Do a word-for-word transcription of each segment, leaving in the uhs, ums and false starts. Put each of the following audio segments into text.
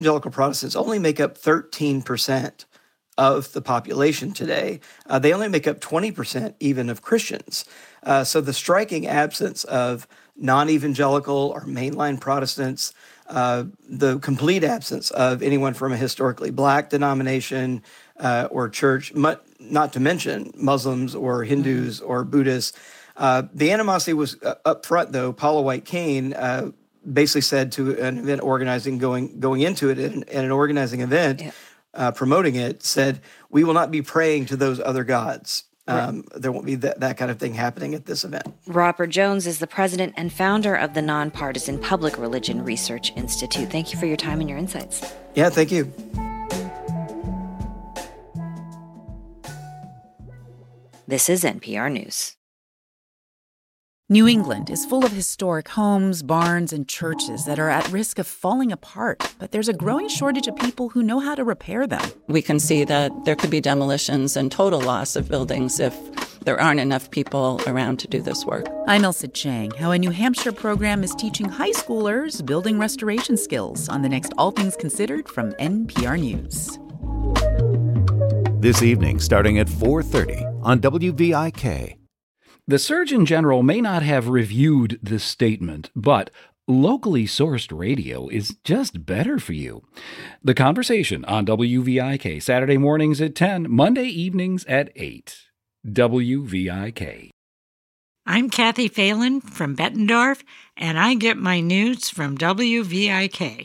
evangelical Protestants only make up thirteen percent of the population today. Uh, they only make up twenty percent even of Christians. Uh, so the striking absence of non-evangelical or mainline Protestants, uh, the complete absence of anyone from a historically black denomination uh, or church, not to mention Muslims or Hindus mm-hmm. or Buddhists. Uh, the animosity was uh, up front, though. Paula White Cain uh, basically said to an event organizing, going going into it, at an, at an organizing event, yeah. uh, promoting it, said, "We will not be praying to those other gods." Um, right. There won't be that, that kind of thing happening at this event. Robert Jones is the president and founder of the Nonpartisan Public Religion Research Institute. Thank you for your time and your insights. Yeah, thank you. This is N P R News. New England is full of historic homes, barns, and churches that are at risk of falling apart, but there's a growing shortage of people who know how to repair them. We can see that there could be demolitions and total loss of buildings if there aren't enough people around to do this work. I'm Elsa Chang. How a New Hampshire program is teaching high schoolers building restoration skills on the next All Things Considered from N P R News. This evening, starting at four thirty on W V I K. The Surgeon General may not have reviewed this statement, but locally sourced radio is just better for you. The Conversation on W V I K, Saturday mornings at ten, Monday evenings at eight. W V I K. I'm Kathy Phelan from Bettendorf, and I get my news from W V I K.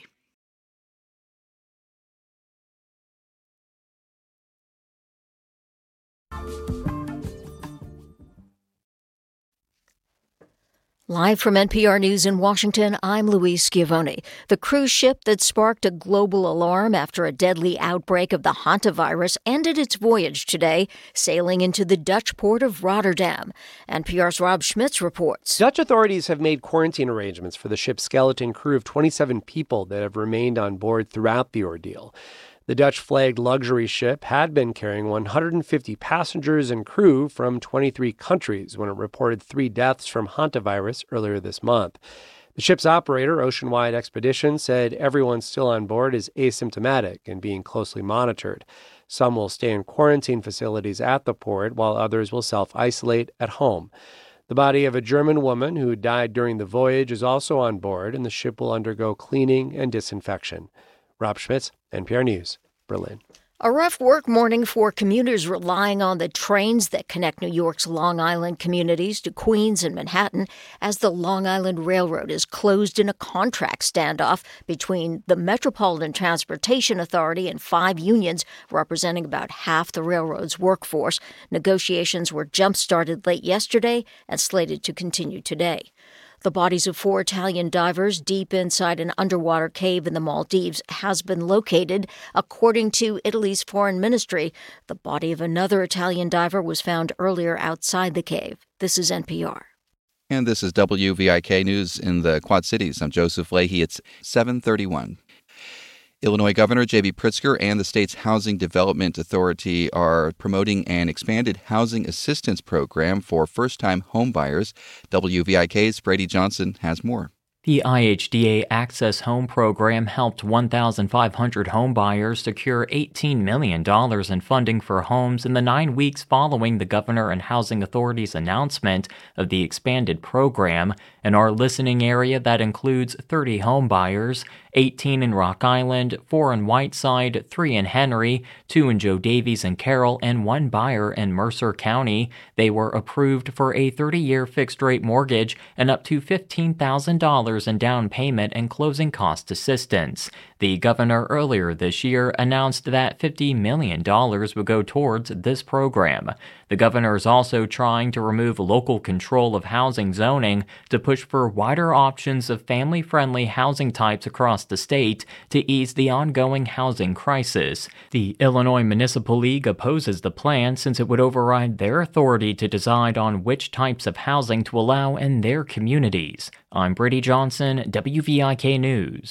Live from N P R News in Washington, I'm Louise Schiavone. The cruise ship that sparked a global alarm after a deadly outbreak of the hantavirus ended its voyage today, sailing into the Dutch port of Rotterdam. N P R's Rob Schmitz reports. Dutch authorities have made quarantine arrangements for the ship's skeleton crew of twenty-seven people that have remained on board throughout the ordeal. The Dutch-flagged luxury ship had been carrying one hundred fifty passengers and crew from twenty-three countries when it reported three deaths from hantavirus earlier this month. The ship's operator, Oceanwide Expeditions, said everyone still on board is asymptomatic and being closely monitored. Some will stay in quarantine facilities at the port, while others will self-isolate at home. The body of a German woman who died during the voyage is also on board, and the ship will undergo cleaning and disinfection. Rob Schmitz, N P R News, Berlin. A rough work morning for commuters relying on the trains that connect New York's Long Island communities to Queens and Manhattan as the Long Island Railroad is closed in a contract standoff between the Metropolitan Transportation Authority and five unions representing about half the railroad's workforce. Negotiations were jump-started late yesterday and slated to continue today. The bodies of four Italian divers deep inside an underwater cave in the Maldives has been located. According to Italy's foreign ministry, the body of another Italian diver was found earlier outside the cave. This is N P R. And this is W V I K News in the Quad Cities. I'm Joseph Leahy. It's seven thirty-one. Illinois Governor J B Pritzker and the state's Housing Development Authority are promoting an expanded housing assistance program for first-time homebuyers. W V I K's Brady Johnson has more. The I H D A Access Home Program helped one thousand five hundred homebuyers secure eighteen million dollars in funding for homes in the nine weeks following the Governor and Housing Authority's announcement of the expanded program. In our listening area, that includes thirty homebuyers, eighteen in Rock Island, four in Whiteside, three in Henry, two in Joe Davies and Carroll, and one buyer in Mercer County. They were approved for a thirty-year fixed-rate mortgage and up to fifteen thousand dollars in down payment and closing cost assistance. The governor earlier this year announced that fifty million dollars would go towards this program. The governor is also trying to remove local control of housing zoning to push for wider options of family-friendly housing types across the state to ease the ongoing housing crisis. The Illinois Municipal League opposes the plan since it would override their authority to decide on which types of housing to allow in their communities. I'm Brady Johnson, W V I K News.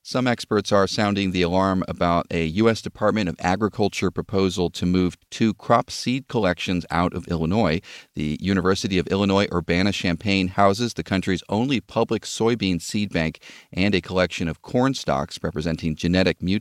Some experts are sounding the alarm about a U S Department of Agriculture proposal to move two crop seed collections out of Illinois. The University of Illinois Urbana-Champaign houses the country's only public soybean seed bank and a collection of corn stalks representing genetic mutations